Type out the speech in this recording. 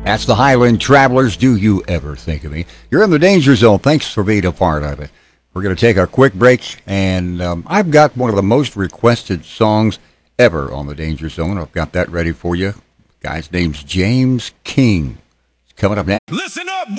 That's the Highland Travelers. Do you ever think of me? You're in the danger zone. Thanks for being a part of it. We're going to take a quick break, and I've got one of the most requested songs ever on the danger zone. I've got that ready for you. Guy's name's James King. It's coming up next. Listen up.